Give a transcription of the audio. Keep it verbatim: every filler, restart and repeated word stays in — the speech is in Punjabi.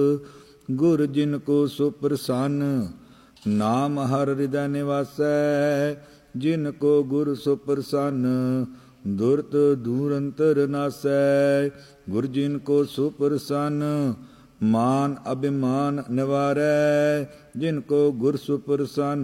ਗੁਰ ਜਿਨ ਕੋ ਸੁਪ੍ਰਸੰਨ, ਨਾਮ ਹਰ ਹਿਰਦੈ ਨਿਵਾਸੈ। ਜਿਨ ਕੋ ਗੁਰ ਸੁਪ੍ਰਸੰਨ, ਦੁਰਤ ਦੂਰ ਅੰਤਰ ਨਾਸੈ। ਗੁਰ ਜਿਨ ਕੋ ਸੁਪ੍ਰਸੰਨ, ਮਾਨ ਅਭਿਮਾਨ ਨਿਵਾਰੈ। ਜਿਨ ਕੋ ਗੁਰ ਸੁਪ੍ਰਸੰਨ,